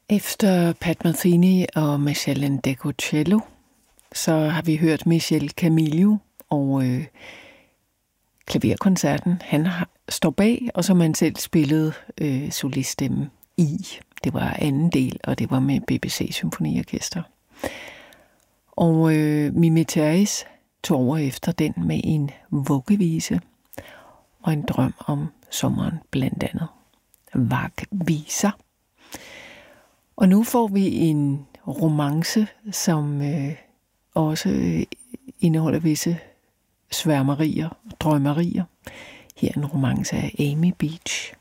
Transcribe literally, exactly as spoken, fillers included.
Efter Pat Metheny og Michele Ndegeocello, så har vi hørt Michel Camillo og øh, klaverkoncerten. Han har, står bag, og som han selv spillede øh, soliststemme i. Det var anden del, og det var med B B C Symfoniorkester. Og øh, Mimi Terris tog over efter den med en vuggevise og en drøm om sommeren blandt andet. Vagviser. Og nu får vi en romance, som øh, også øh, indeholder visse sværmerier og drømmerier. Her en romance af Amy Beach.